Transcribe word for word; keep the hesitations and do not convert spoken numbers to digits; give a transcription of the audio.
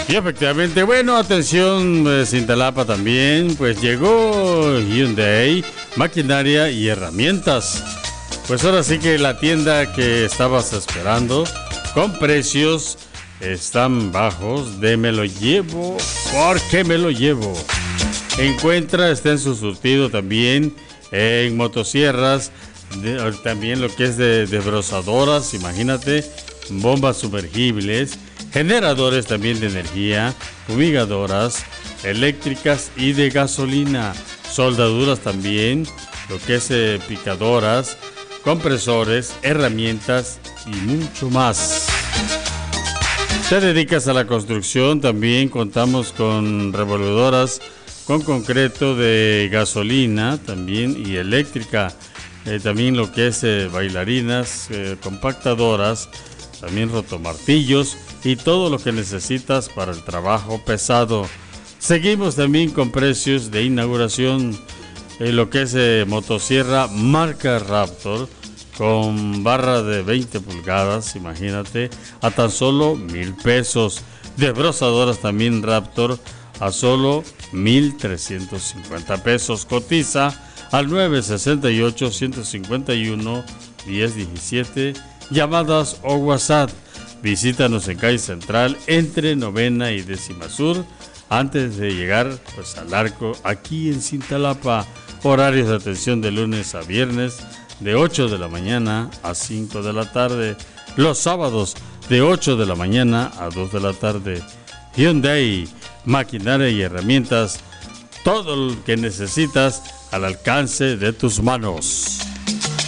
Y efectivamente, bueno, atención, eh, Cintalapa también, pues llegó Hyundai, maquinaria y herramientas. Pues ahora sí que la tienda que estabas esperando, con precios están bajos, de me lo llevo, porque me lo llevo. Encuentra, está en su surtido también, en motosierras, de, también lo que es de desbrozadoras, imagínate, bombas sumergibles, generadores también de energía, fumigadoras, eléctricas y de gasolina, soldaduras también, lo que es eh, picadoras, compresores, herramientas y mucho más. Te dedicas a la construcción, también contamos con revolvedoras con concreto de gasolina también y eléctrica, eh, también lo que es eh, bailarinas, eh, compactadoras, también rotomartillos y todo lo que necesitas para el trabajo pesado. Seguimos también con precios de inauguración, eh, lo que es eh, motosierra marca Raptor con barra de veinte pulgadas, imagínate, a tan solo mil pesos. Desbrozadoras también Raptor a solo mil trescientos cincuenta pesos. Cotiza al nueve sesenta y ocho, ciento cincuenta y uno, diez diecisiete, llamadas o WhatsApp. Visítanos en calle Central entre Novena y Décima Sur antes de llegar pues al Arco, aquí en Cintalapa. Horarios de atención de lunes a viernes de ocho de la mañana a cinco de la tarde. Los sábados de ocho de la mañana a dos de la tarde. Hyundai, maquinaria y herramientas, todo lo que necesitas al alcance de tus manos.